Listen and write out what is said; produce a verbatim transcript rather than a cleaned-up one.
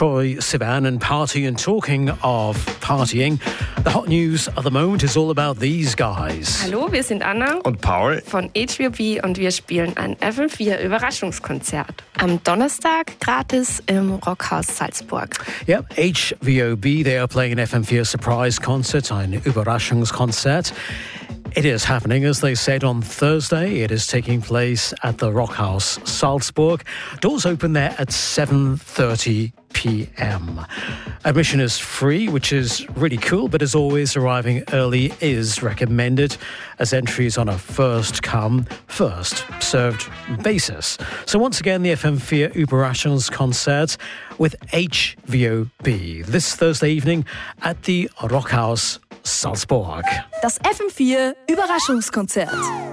Troye Sivan and Party. And talking of partying, the hot news of the moment is all about these guys. Hallo, wir sind Anna und Paul von H V O B und wir spielen ein F M vier Überraschungskonzert. Am Donnerstag gratis im Rockhaus Salzburg. Yep, H V O B, they are playing an F M vier surprise concert, ein Überraschungskonzert. It is happening, as they said, on Thursday. It is taking place at the Rockhaus Salzburg. Doors open there at seven thirty p.m. Admission is free, which is really cool, but as always, arriving early is recommended, as entry is on a first-come, first-served basis. So once again, the F M vier Überraschungskonzert with H V O B this Thursday evening at the Rockhaus Salzburg. Das F M vier Überraschungskonzert.